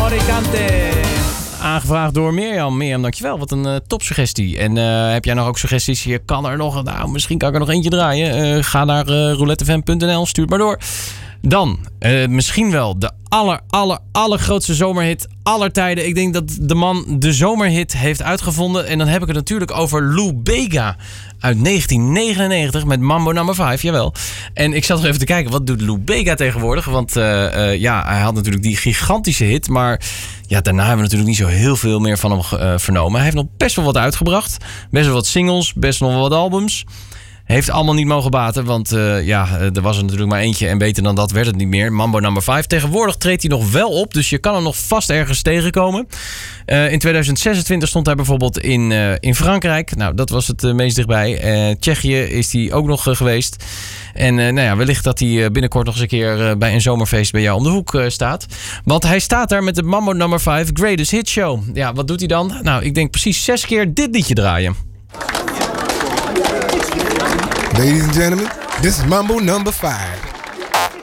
Fabricante. Aangevraagd door Mirjam. Mirjam, dankjewel. Wat een topsuggestie. En heb jij nog ook suggesties? Hier kan er nog... Nou, misschien kan ik er nog eentje draaien. Ga naar roulettefm.nl. Stuur het maar door. Dan, misschien wel de allergrootste zomerhit aller tijden. Ik denk dat de man de zomerhit heeft uitgevonden. En dan heb ik het natuurlijk over Lou Bega uit 1999 met Mambo No. 5, jawel. En ik zat nog even te kijken, wat doet Lou Bega tegenwoordig? Want hij had natuurlijk die gigantische hit, maar ja, daarna hebben we natuurlijk niet zo heel veel meer van hem vernomen. Hij heeft nog best wel wat uitgebracht. Best wel wat singles, best nog wel wat albums. Heeft allemaal niet mogen baten, want er was er natuurlijk maar eentje en beter dan dat werd het niet meer. Mambo No. 5. Tegenwoordig treedt hij nog wel op, dus je kan hem nog vast ergens tegenkomen. In 2026 stond hij bijvoorbeeld in Frankrijk. Nou, dat was het meest dichtbij. Tsjechië is hij ook nog geweest. En wellicht dat hij binnenkort nog eens een keer bij een zomerfeest bij jou om de hoek staat. Want hij staat daar met de Mambo No. 5 Greatest Hit Show. Ja, wat doet hij dan? Nou, ik denk precies 6 keer dit liedje draaien. Ladies and gentlemen, this is Mambo No. 5.